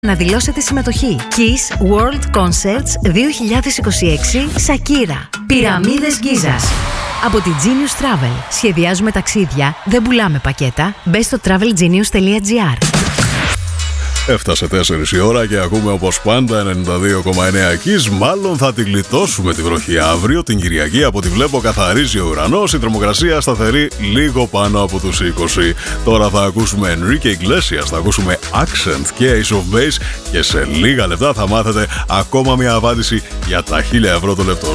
Να δηλώσετε συμμετοχή. Kiss World Concerts 2026 Σακύρα. Πυραμίδες Γκίζας. Από τη Genius Travel. Σχεδιάζουμε ταξίδια, δεν πουλάμε πακέτα. Μπες στο travelgenius.gr. Έφτασε 4 η ώρα και ακούμε όπως πάντα 92,9 Kiss. Μάλλον θα τη γλιτώσουμε τη βροχή αύριο, την Κυριακή. Από ό,τι βλέπω καθαρίζει ο ουρανός, η θερμοκρασία σταθερή λίγο πάνω από τους 20. Τώρα θα ακούσουμε Enrique Iglesias, θα ακούσουμε Accent και Ace of Base και σε λίγα λεπτά θα μάθετε ακόμα μια απάντηση για τα 1.000 ευρώ το λεπτό.